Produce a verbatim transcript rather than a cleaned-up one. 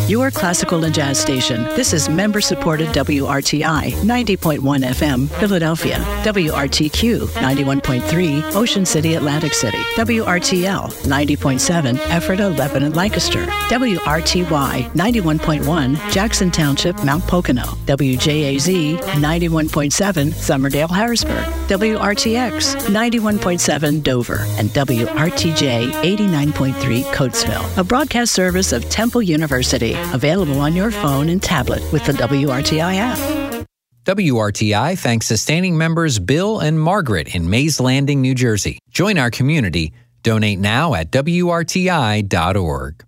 your classical and jazz station. This is member-supported W R T I ninety point one F M, Philadelphia. W R T Q ninety-one point three, Ocean City, Atlantic City. W R T L ninety point seven, Ephrata, Lebanon, Lancaster. W R T Y ninety-one point one, Jackson Township, Mount Pocono. W J A Z ninety-one point seven, Summerdale, Harrisburg. W R T X ninety-one point seven, Dover. And W R T J eighty-nine point three, Coatesville. A broadcast service of Temple University. Available on your phone and tablet with the W R T I app. W R T I thanks sustaining members Bill and Margaret in Mays Landing, New Jersey. Join our community. Donate now at W R T I dot org.